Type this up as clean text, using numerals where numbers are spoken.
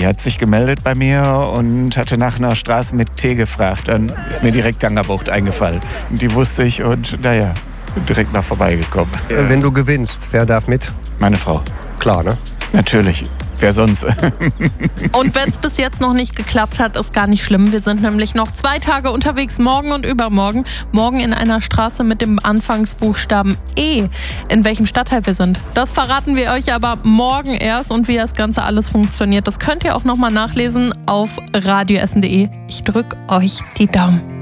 die hat sich gemeldet bei mir und hatte nach einer Straße mit T gefragt. Dann ist mir direkt Angerbucht eingefallen. Und die wusste ich und naja, direkt mal vorbeigekommen. Wenn du gewinnst, wer darf mit? Meine Frau. Klar, ne? Natürlich. Wer sonst? Und wenn es bis jetzt noch nicht geklappt hat, ist gar nicht schlimm. Wir sind nämlich noch 2 Tage unterwegs, morgen und übermorgen. Morgen in einer Straße mit dem Anfangsbuchstaben E. In welchem Stadtteil wir sind, das verraten wir euch aber morgen erst. Und wie das Ganze alles funktioniert, das könnt ihr auch nochmal nachlesen auf radioessen.de. Ich drücke euch die Daumen.